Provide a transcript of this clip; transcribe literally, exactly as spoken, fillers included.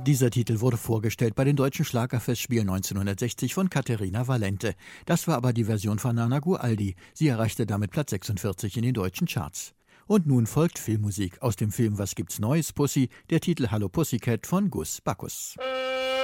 Dieser Titel wurde vorgestellt bei den Deutschen Schlagerfestspielen neunzehnhundertsechzig von Caterina Valente. Das war aber die Version von Nana Gualdi. Sie erreichte damit Platz sechsundvierzig in den deutschen Charts. Und nun folgt Filmmusik aus dem Film Was gibt's Neues, Pussy, der Titel Hallo Pussycat von Gus Backus.